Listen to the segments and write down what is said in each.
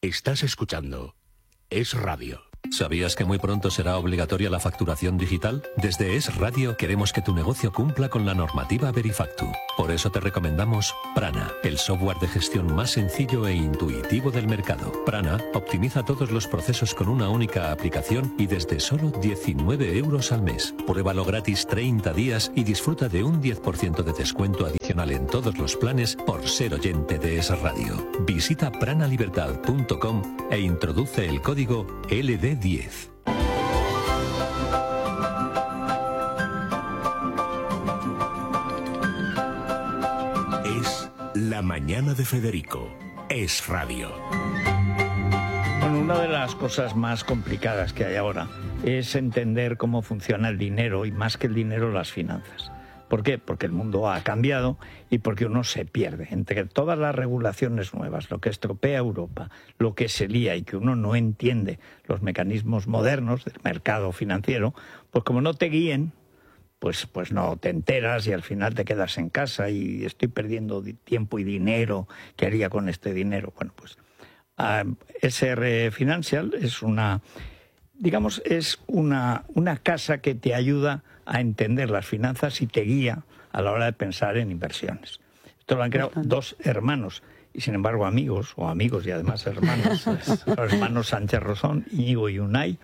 Estás escuchando Es Radio. ¿Sabías que muy pronto será obligatoria la facturación digital? Desde Es Radio queremos que tu negocio cumpla con la normativa Verifactu. Por eso te recomendamos Prana, el software de gestión más sencillo e intuitivo del mercado. Prana optimiza todos los procesos con una única aplicación y desde solo 19 euros al mes. Pruébalo gratis 30 días y disfruta de un 10% de descuento adicional en todos los planes por ser oyente de Es Radio. Visita pranalibertad.com e introduce el código LD10. Es La Mañana de Federico. Es Radio. Bueno, una de las cosas más complicadas que hay ahora es entender cómo funciona el dinero y, más que el dinero, las finanzas. ¿Por qué? Porque el mundo ha cambiado y porque uno se pierde. Entre todas las regulaciones nuevas, lo que estropea Europa, lo que se lía y que uno no entiende los mecanismos modernos del mercado financiero, pues como no te guíen, pues no te enteras y al final te quedas en casa y estoy perdiendo tiempo y dinero. ¿Qué haría con este dinero? Bueno, pues SR Financial es una casa que te ayuda a entender las finanzas y te guía a la hora de pensar en inversiones. Esto lo han creado dos hermanos y sin embargo amigos y además hermanos, los hermanos Sánchez Rosón, Íñigo y Unai.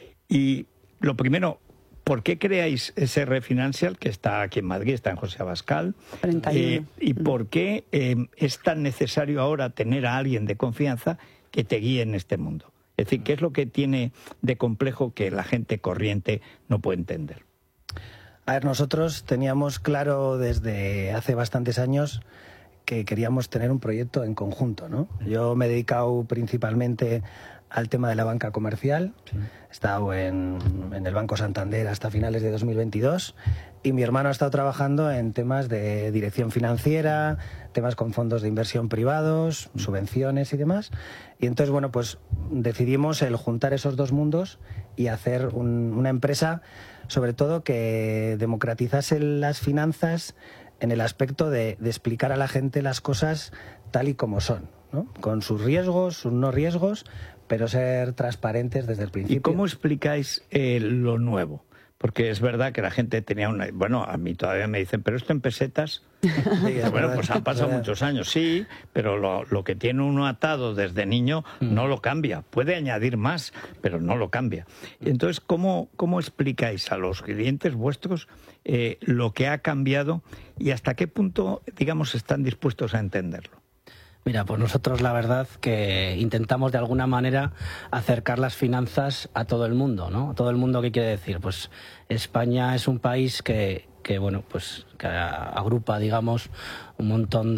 Y lo primero, ¿por qué creáis SR Financial, que está aquí en Madrid, está en José Abascal? 31. ¿Y por qué es tan necesario ahora tener a alguien de confianza que te guíe en este mundo? Es decir, ¿qué es lo que tiene de complejo que la gente corriente no puede entender? A ver, nosotros teníamos claro desde hace bastantes años que queríamos tener un proyecto en conjunto, ¿no? Yo me he dedicado principalmente al tema de la banca comercial. Sí. He estado en el Banco Santander hasta finales de 2022 y mi hermano ha estado trabajando en temas de dirección financiera, temas con fondos de inversión privados, subvenciones y demás. Y entonces, bueno, pues decidimos el juntar esos dos mundos y hacer una empresa, sobre todo, que democratizase las finanzas en el aspecto de explicar a la gente las cosas tal y como son, ¿no? Con sus riesgos, sus no riesgos, pero ser transparentes desde el principio. ¿Y cómo explicáis lo nuevo? Porque es verdad que la gente tenía una... Bueno, a mí todavía me dicen, ¿pero esto en pesetas? Sí, bueno, pues han pasado muchos años, sí, pero lo que tiene uno atado desde niño no lo cambia. Puede añadir más, pero no lo cambia. Entonces, ¿cómo explicáis a los clientes vuestros lo que ha cambiado y hasta qué punto, digamos, están dispuestos a entenderlo? Mira, pues nosotros la verdad que intentamos de alguna manera acercar las finanzas a todo el mundo, ¿no? ¿A todo el mundo qué quiere decir? Pues España es un país que bueno, pues que agrupa, digamos, un montón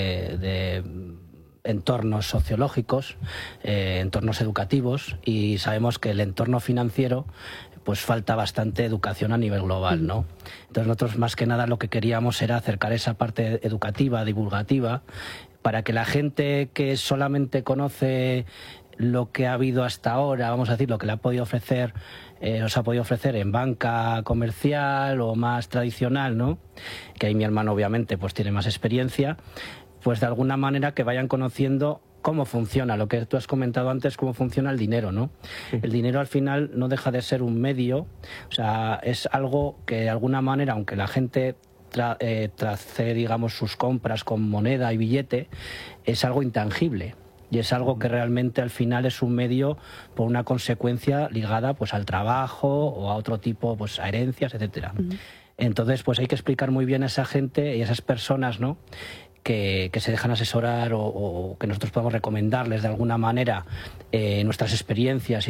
de entornos sociológicos, entornos educativos, y sabemos que el entorno financiero pues falta bastante educación a nivel global, ¿no? Entonces nosotros más que nada lo que queríamos era acercar esa parte educativa, divulgativa, para que la gente que solamente conoce lo que ha habido hasta ahora, vamos a decir, lo que le ha podido ofrecer, os ha podido ofrecer en banca comercial o más tradicional, ¿no? Que ahí mi hermano obviamente pues tiene más experiencia, pues de alguna manera que vayan conociendo cómo funciona, lo que tú has comentado antes, cómo funciona el dinero, ¿no? Sí. El dinero al final no deja de ser un medio, o sea, es algo que de alguna manera, aunque la gente trace, digamos, sus compras con moneda y billete, es algo intangible. Y es algo que realmente al final es un medio por una consecuencia ligada pues al trabajo o a otro tipo, pues a herencias, etcétera. Entonces, pues hay que explicar muy bien a esa gente y a esas personas, ¿no?, que se dejan asesorar o que nosotros podamos recomendarles de alguna manera nuestras experiencias y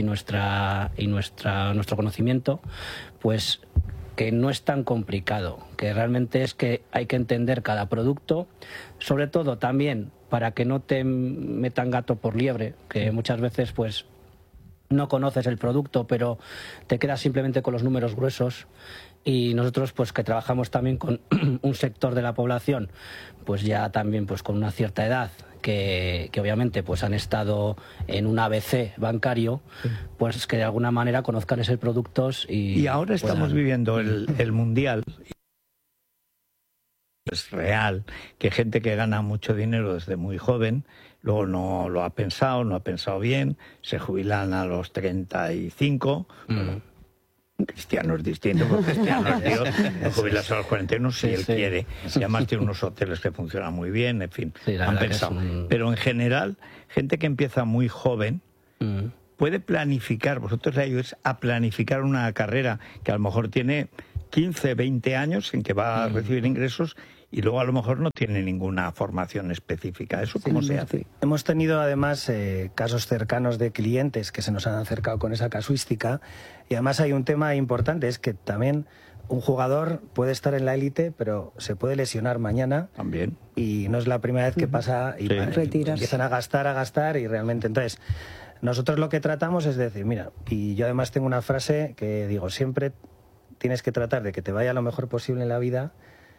nuestro conocimiento, pues que no es tan complicado, que realmente es que hay que entender cada producto, sobre todo también para que no te metan gato por liebre, que muchas veces pues no conoces el producto, pero te quedas simplemente con los números gruesos. Y nosotros pues que trabajamos también con un sector de la población pues ya también pues con una cierta edad que obviamente pues han estado en un ABC bancario, pues que de alguna manera conozcan esos productos y ahora estamos viviendo el Mundial. es real que gente que gana mucho dinero desde muy joven, luego no lo ha pensado, no ha pensado bien, se jubilan a los 35. Bueno, Cristiano es distinto, porque Cristiano es Dios, jubilarse a los 41 si él quiere. Y además tiene unos hoteles que funcionan muy bien, en fin, han pensado. Pero en general, gente que empieza muy joven puede planificar, vosotros le ayudáis a planificar una carrera que a lo mejor tiene 15, 20 años en que va a recibir ingresos y luego a lo mejor no tiene ninguna formación específica. ¿Eso cómo se hace? Hemos tenido además casos cercanos de clientes que se nos han acercado con esa casuística, y además hay un tema importante, es que también un jugador puede estar en la élite, pero se puede lesionar mañana. También. Y no es la primera vez que pasa y empiezan a gastar y realmente entonces... Nosotros lo que tratamos es decir, mira, y yo además tengo una frase que digo, siempre tienes que tratar de que te vaya lo mejor posible en la vida,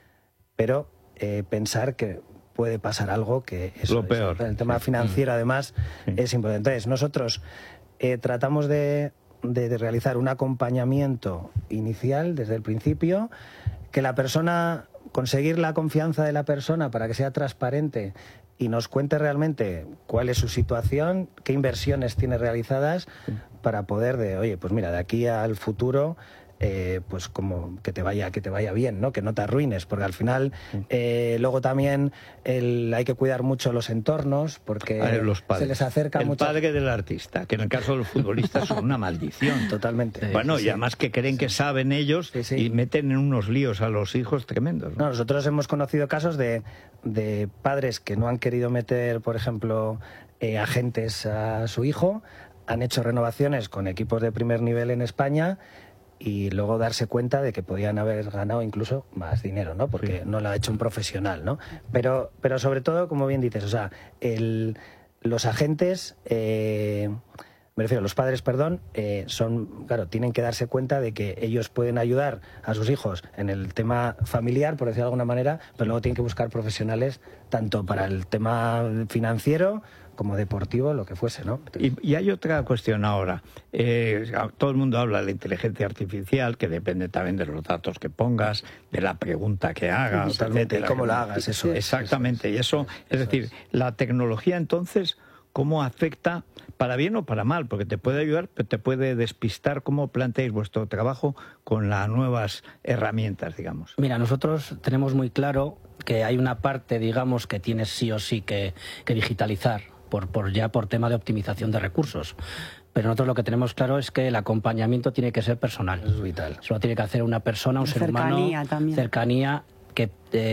pero pensar que puede pasar algo que es lo peor. El tema financiero además es importante. Entonces nosotros tratamos de realizar un acompañamiento inicial desde el principio, que la persona, conseguir la confianza de la persona para que sea transparente y nos cuente realmente cuál es su situación, qué inversiones tiene realizadas, para poder oye, pues mira, de aquí al futuro, pues como que te vaya bien, ¿no? Que no te arruines, porque al final luego también hay que cuidar mucho los entornos, porque los padres. Se les acerca mucho. El padre del artista, que en el caso de los futbolistas son una maldición. Totalmente. Bueno, y además que creen que saben ellos y meten en unos líos a los hijos tremendos, ¿no? No, nosotros hemos conocido casos de padres que no han querido meter, por ejemplo, agentes a su hijo, han hecho renovaciones con equipos de primer nivel en España y luego darse cuenta de que podían haber ganado incluso más dinero, ¿no? Porque no lo ha hecho un profesional, ¿no? Pero sobre todo, como bien dices, o sea, los agentes, me refiero, los padres, perdón, tienen que darse cuenta de que ellos pueden ayudar a sus hijos en el tema familiar, por decirlo de alguna manera, pero luego tienen que buscar profesionales tanto para el tema financiero como deportivo, lo que fuese, ¿no? Y hay otra cuestión ahora. Todo el mundo habla de la inteligencia artificial, que depende también de los datos que pongas, de la pregunta que hagas, totalmente, y cómo la hagas, eso. Exactamente, y eso es decir, la tecnología entonces, ¿cómo afecta para bien o para mal? Porque te puede ayudar, pero te puede despistar. ¿Cómo planteáis vuestro trabajo con las nuevas herramientas, digamos? Mira, nosotros tenemos muy claro que hay una parte, digamos, que tienes sí o sí que digitalizar, por tema de optimización de recursos. Pero nosotros lo que tenemos claro es que el acompañamiento tiene que ser personal. Es vital. Eso lo tiene que hacer una persona, un ser humano. También. Cercanía, que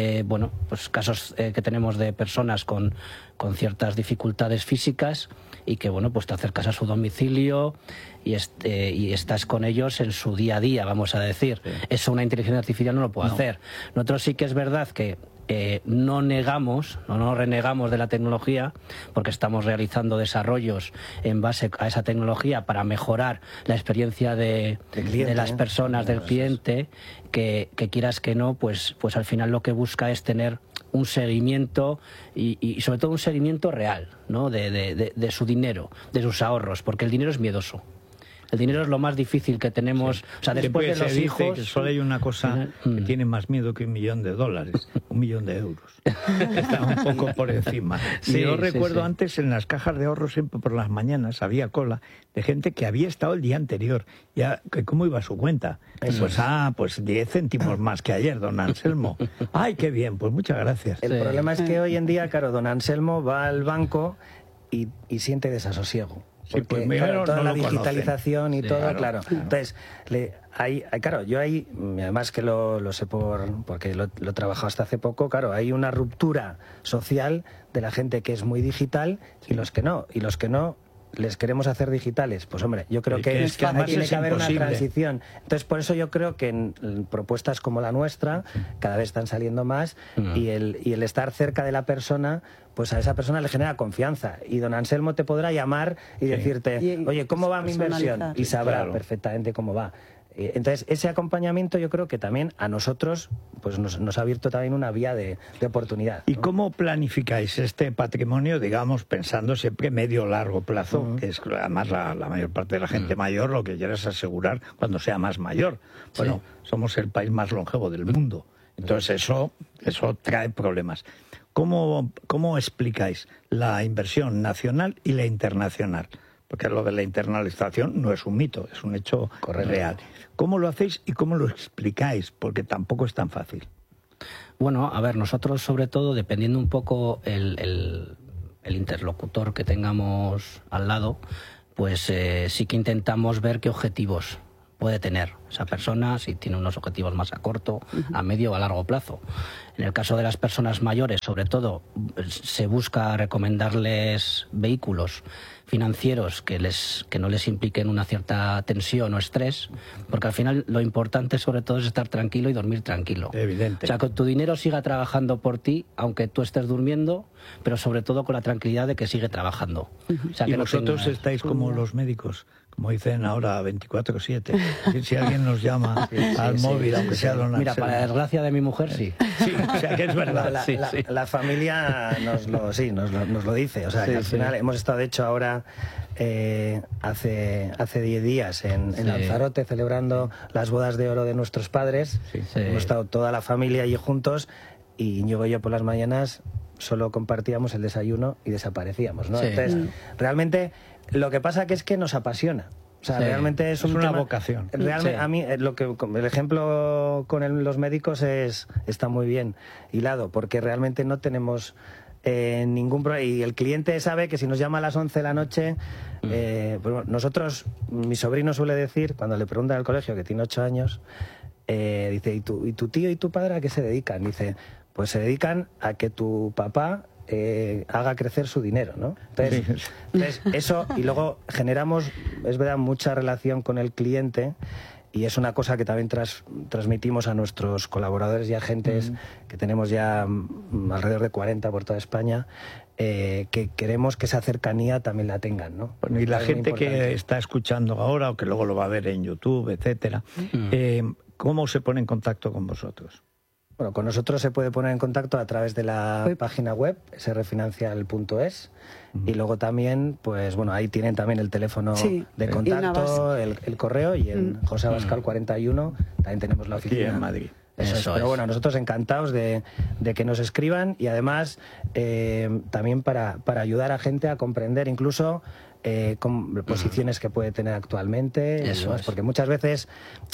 pues casos que tenemos de personas con ciertas dificultades físicas y que pues te acercas a su domicilio y estás con ellos en su día a día, vamos a decir. Sí. Eso una inteligencia artificial no lo puede hacer. Nosotros sí que es verdad que no renegamos de la tecnología, porque estamos realizando desarrollos en base a esa tecnología para mejorar la experiencia de las personas, del cliente, que quieras que no, pues al final lo que busca es tener un seguimiento y sobre todo un seguimiento real, ¿no? de su dinero, de sus ahorros, porque el dinero es miedoso. El dinero es lo más difícil que tenemos. Sí. O sea, después de los hijos... Que solo hay una cosa que tiene más miedo que $1 millón, $1 millón. Está un poco por encima. Sí, yo recuerdo antes en las cajas de ahorro, siempre por las mañanas había cola de gente que había estado el día anterior. Ya, ¿cómo iba su cuenta? Pues 10 céntimos más que ayer, don Anselmo. ¡Ay, qué bien! Pues muchas gracias. El problema es que hoy en día, claro, don Anselmo va al banco y siente desasosiego. Porque, toda la digitalización y todo, claro. Entonces, yo ahí, además que lo sé porque lo he trabajado hasta hace poco, claro, hay una ruptura social de la gente que es muy digital y los que no. Y los que no les queremos hacer digitales. Pues hombre, yo creo que tiene que haber una transición. Entonces, por eso yo creo que en propuestas como la nuestra cada vez están saliendo más y el estar cerca de la persona, pues a esa persona le genera confianza. Y don Anselmo te podrá llamar y decirte, oye, ¿cómo va mi inversión? Y sabrá perfectamente cómo va. Entonces, ese acompañamiento yo creo que también a nosotros pues nos ha abierto también una vía de oportunidad, ¿no? ¿Y cómo planificáis este patrimonio, digamos, pensando siempre medio-largo plazo, que es además la mayor parte de la gente mayor lo que quiere es asegurar cuando sea más mayor? Bueno, somos el país más longevo del mundo. Entonces eso trae problemas. ¿Cómo explicáis la inversión nacional y la internacional? Porque lo de la internalización no es un mito, es un hecho real. ¿Cómo lo hacéis y cómo lo explicáis? Porque tampoco es tan fácil. Bueno, a ver, nosotros sobre todo, dependiendo un poco el interlocutor que tengamos al lado, pues sí que intentamos ver qué objetivos puede tener esa persona, si tiene unos objetivos más a corto, a medio o a largo plazo. En el caso de las personas mayores, sobre todo, se busca recomendarles vehículos financieros que no les impliquen una cierta tensión o estrés, porque al final lo importante sobre todo es estar tranquilo y dormir tranquilo. Evidente. O sea, que tu dinero siga trabajando por ti, aunque tú estés durmiendo, pero sobre todo con la tranquilidad de que sigue trabajando. O sea, y que vosotros estáis como los médicos, como dicen ahora, 24/7. Si alguien nos llama al móvil, aunque sea don Mira, para la desgracia de mi mujer, sí. Sí, o sea, que es verdad. La familia nos lo dice. O sea, que al final hemos estado, de hecho, ahora hace 10 días en Lanzarote celebrando las bodas de oro de nuestros padres. Hemos estado toda la familia allí juntos y Íñigo y yo por las mañanas solo compartíamos el desayuno y desaparecíamos, ¿no? Entonces, realmente lo que pasa es que nos apasiona. O sea, realmente es una vocación. Realmente, a mí el ejemplo con los médicos está muy bien hilado, porque realmente no tenemos ningún problema. Y el cliente sabe que si nos llama a las 11 de la noche, pues nosotros, mi sobrino suele decir, cuando le preguntan al colegio, que tiene 8 años, dice, ¿y tu tío y tu padre a qué se dedican? Dice, pues se dedican a que tu papá haga crecer su dinero, ¿no? Entonces, eso, y luego generamos, es verdad, mucha relación con el cliente, y es una cosa que también transmitimos a nuestros colaboradores y agentes, que tenemos ya alrededor de 40 por toda España, que queremos que esa cercanía también la tengan, ¿no? Bueno, y la gente que está escuchando ahora, o que luego lo va a ver en YouTube, etcétera, ¿cómo se pone en contacto con vosotros? Bueno, con nosotros se puede poner en contacto a través de la página web, srfinancial.es, y luego también, pues bueno, ahí tienen también el teléfono de contacto, el correo, y en José Abascal 41 también tenemos la oficina. Aquí en Madrid. Pero bueno, nosotros encantados de que nos escriban, y además también para ayudar a gente a comprender incluso con posiciones que puede tener actualmente, porque muchas veces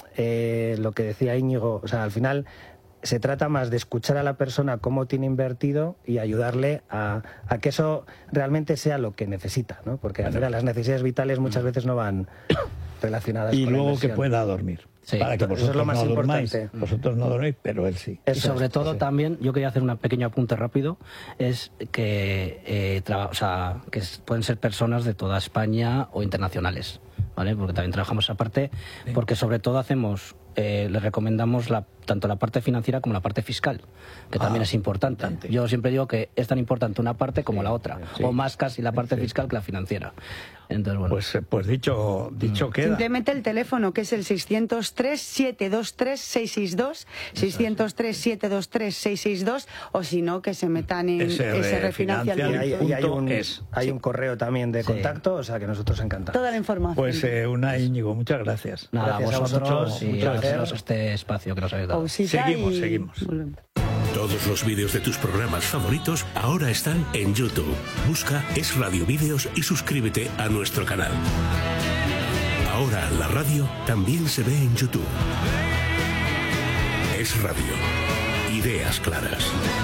lo que decía Íñigo, o sea, al final se trata más de escuchar a la persona cómo tiene invertido y ayudarle a que eso realmente sea lo que necesita, ¿no? Porque al final las necesidades vitales muchas veces no van relacionadas con la inversión. Y luego que pueda dormir. Para que vosotros eso es lo más importante. Vosotros no dorméis, pero él sí. Y sobre todo también, yo quería hacer un pequeño apunte rápido, es que, que pueden ser personas de toda España o internacionales, ¿vale? Porque también trabajamos aparte, porque sobre todo hacemos, les recomendamos tanto la parte financiera como la parte fiscal, que también es importante. Yo siempre digo que es tan importante una parte como la otra, o más casi la parte fiscal que la financiera. Entonces, bueno. Pues dicho queda. Simplemente el teléfono, que es el 603-723-662, 603-723-662, o si no, que se metan en srfinancial. Y hay un correo también de contacto, o sea que nosotros encantados. Toda la información. Pues Unai, Íñigo, muchas gracias. Nada, gracias a vosotros y gracias a este espacio que nos habéis dado. Seguimos. Todos los vídeos de tus programas favoritos ahora están en YouTube. Busca Es Radio Vídeos y suscríbete a nuestro canal. Ahora la radio también se ve en YouTube. Es Radio. Ideas claras.